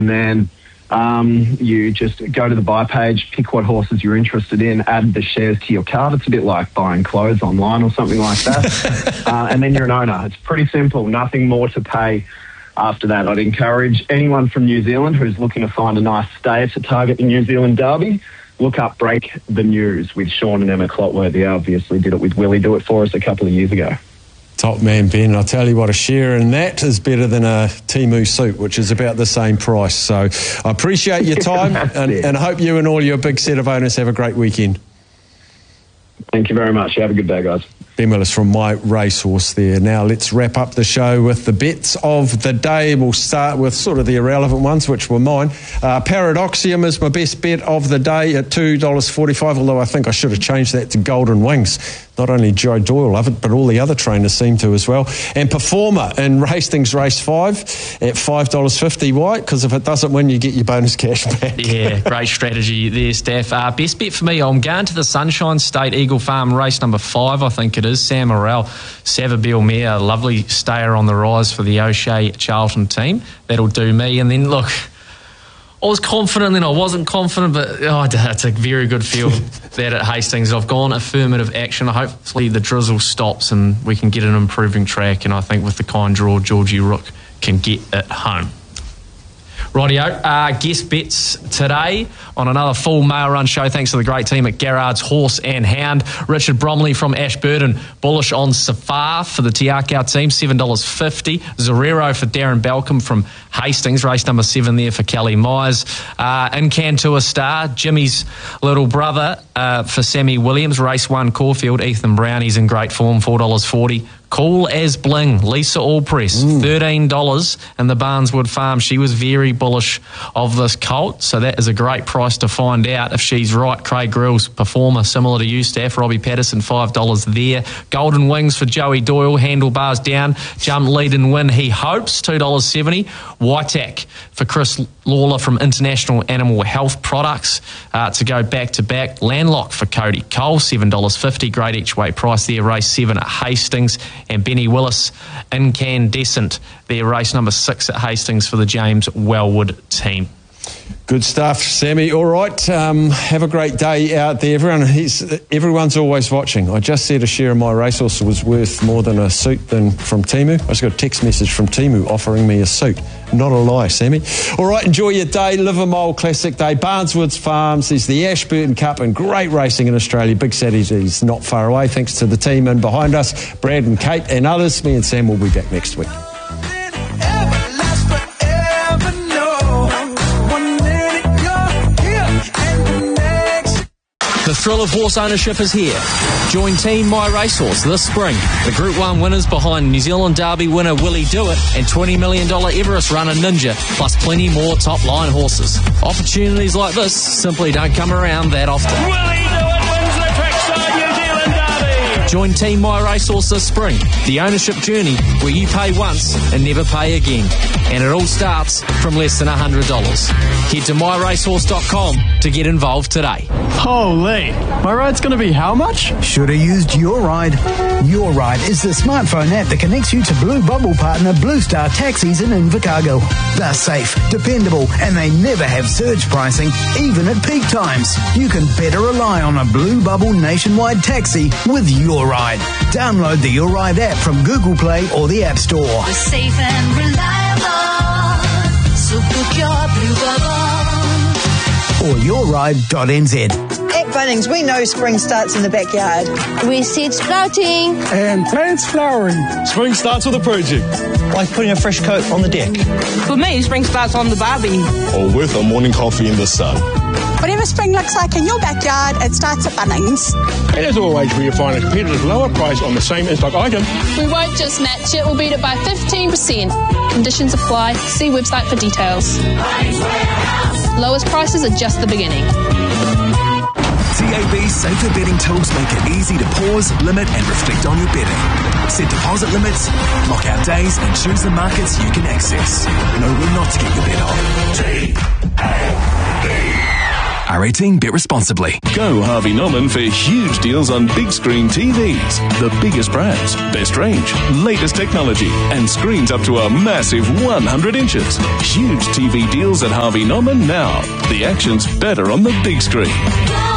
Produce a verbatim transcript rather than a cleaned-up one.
And then um, you just go to the buy page, pick what horses you're interested in, add the shares to your card. It's a bit like buying clothes online or something like that. uh, and then you're an owner. It's pretty simple. Nothing more to pay after that. I'd encourage anyone from New Zealand who's looking to find a nice stay to target the New Zealand Derby, look up Break the News with Sean and Emma Clotworthy. They obviously did it with Willie Do It for us a couple of years ago. Top man, Ben. I'll tell you what, a share in that is better than a Temu suit, which is about the same price. So I appreciate your time and, and I hope you and all your big set of owners have a great weekend. Thank you very much. Have a good day, guys. Ben Willis from My Racehorse there. Now let's wrap up the show with the bets of the day. We'll start with sort of the irrelevant ones, which were mine. Uh, Paradoxium is my best bet of the day at two dollars forty-five, although I think I should have changed that to Golden Wings. Not only Joe Doyle love it, but all the other trainers seem to as well. And Performer in Hastings Race five at five dollars fifty. Why? Because if it doesn't win, you get your bonus cash back. Yeah, great strategy there, Steph. Uh, best bet for me, I'm going to the Sunshine State Eagle Farm race number five, I think it is. Sam Morrell, Savabeel mare, lovely stayer on the rise for the O'Shea Charlton team. That'll do me. And then, look, I was confident, then I wasn't confident, but oh, it's a very good field that at Hastings. I've gone affirmative action. Hopefully the drizzle stops and we can get an improving track, and I think with the kind draw, Georgie Rook can get it home. Rightio, uh, guest bets today on another full mail run show thanks to the great team at Garrard's Horse and Hound. Richard Bromley from Ashburton, bullish on Safar for the Tiakau team, seven dollars fifty. Zorero for Darren Balcombe from Hastings, race number seven there for Kelly Myers. Uh, Incantua Star, Jimmy's little brother uh, for Sammy Williams, race one Caulfield. Ethan Brown, he's in great form, four dollars forty. Cool as Bling, Lisa Allpress, mm. thirteen dollars in the Barneswood Farm. She was very bullish of this colt, so that is a great price to find out if she's right. Craig Grill's Performer, similar to you, Steph. Robbie Patterson, five dollars there. Golden Wings for Joey Doyle, handlebars down. Jump, lead and win, he hopes, two dollars seventy. Whiteack for Chris Lawler from International Animal Health Products uh, to go back-to-back. Landlock for Cody Cole, seven dollars fifty. Great each-way price there. Race seven at Hastings. And Benny Willis, Incandescent, their race number six at Hastings for the James Wellwood team. Good stuff, Sammy. All right, um, have a great day out there. Everyone, he's, everyone's always watching. I just said a share of My Racehorse was worth more than a suit than from Temu. I just got a text message from Temu offering me a suit. Not a lie, Sammy. All right, enjoy your day. Livermore Classic Day, Barneswoods Farms. There's the Ashburton Cup and great racing in Australia. Big Saturdays not far away. Thanks to the team in behind us, Brad and Kate and others. Me and Sam will be back next week. The thrill of horse ownership is here. Join Team My Racehorse this spring. The Group one winners behind New Zealand Derby winner Willie Do It and twenty million dollars Everest runner Ninja, plus plenty more top-line horses. Opportunities like this simply don't come around that often. Willie Do It wins the Trackside New Zealand Derby. Join Team My Racehorse this spring. The ownership journey where you pay once and never pay again. And it all starts from less than one hundred dollars. Head to my racehorse dot com to get involved today. Holy, my ride's going to be how much? Should have used Your Ride. Your Ride is the smartphone app that connects you to Blue Bubble partner Blue Star Taxis in Invercargill. They're safe, dependable, and they never have surge pricing, even at peak times. You can better rely on a Blue Bubble nationwide taxi with Your Ride. Download the Your Ride app from Google Play or the App Store. We're safe and reliable, so book your Blue Bubble. Or your ride dot n z. At Bunnings, we know spring starts in the backyard. We seed sprouting and plants flowering. Spring starts with a project, like putting a fresh coat on the deck. For me, spring starts on the barbie, or with a morning coffee in the sun. Whatever spring looks like in your backyard, it starts at Bunnings. And as always, where you find a competitive lower price on the same in-stock item. We won't just match it, we'll beat it by fifteen percent. Conditions apply. See website for details. Lowest prices are just the beginning. T A B's safer betting tools make it easy to pause, limit and reflect on your betting. Set deposit limits, lock out days and choose the markets you can access. Know when not to get your bet on. T A B. R eighteen, bet responsibly. Go Harvey Norman for huge deals on big screen T Vs. The biggest brands, best range, latest technology, and screens up to a massive one hundred inches. Huge T V deals at Harvey Norman now. The action's better on the big screen.